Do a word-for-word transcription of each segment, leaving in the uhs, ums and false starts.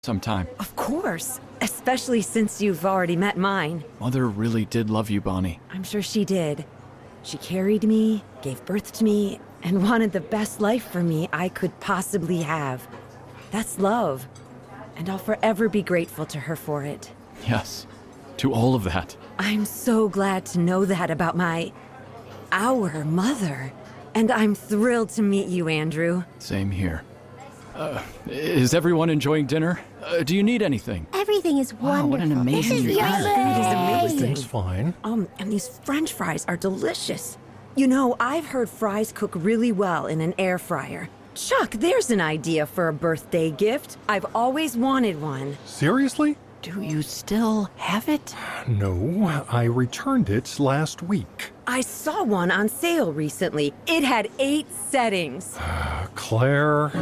sometime. Of course, especially since you've already met mine. Mother really did love you, Bonnie. I'm sure she did. She carried me, gave birth to me, and wanted the best life for me I could possibly have. That's love. And I'll forever be grateful to her for it. Yes, to all of that. I'm so glad to know that about my... our mother. And I'm thrilled to meet you, Andrew. Same here. Uh, is everyone enjoying dinner? Uh, do you need anything? Everything is wonderful. Wow, what an amazing This is dinner. yummy. Food is amazing. Everything's fine. Um, and these French fries are delicious. You know, I've heard fries cook really well in an air fryer. Chuck, there's an idea for a birthday gift. I've always wanted one. Seriously? Do you still have it? No, I returned it last week. I saw one on sale recently. It had eight settings. Claire...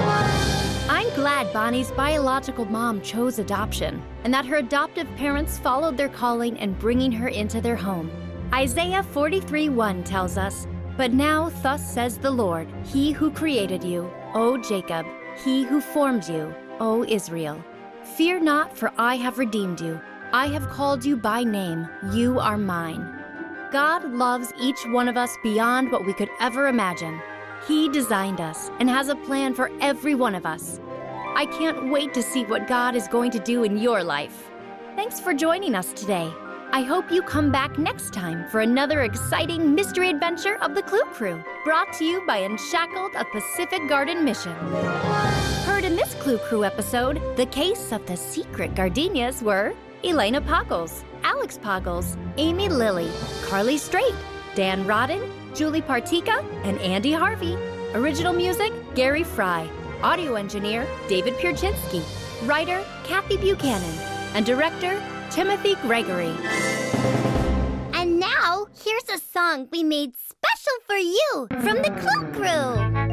I'm glad Bonnie's biological mom chose adoption, and that her adoptive parents followed their calling in bringing her into their home. Isaiah forty-three one tells us, "But now thus says the Lord, He who created you, O Jacob, He who formed you, O Israel. Fear not, for I have redeemed you. I have called you by name. You are mine." God loves each one of us beyond what we could ever imagine. He designed us and has a plan for every one of us. I can't wait to see what God is going to do in your life. Thanks for joining us today. I hope you come back next time for another exciting mystery adventure of the Clue Crew, brought to you by Unshackled, a Pacific Garden mission. Heard in this Clue Crew episode, the case of the secret gardenias were Elena Poggles, Alex Poggles, Amy Lilly, Carly Strait, Dan Rodden, Julie Partika, and Andy Harvey. Original music, Gary Fry. Audio engineer, David Pierczynski. Writer, Kathy Buchanan. And director, Timothy Gregory. And now, here's a song we made special for you from the Clue Crew.